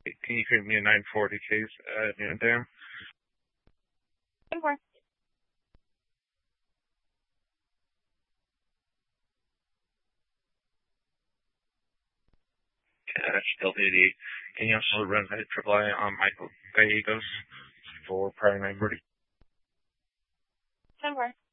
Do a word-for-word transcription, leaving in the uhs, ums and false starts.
Can you create me a nine forty case at Unit Dam? ten four. Yeah, that's still eighty-eight. Can you also run that triple I on Michael Gallegos for prior nine forty? ten four.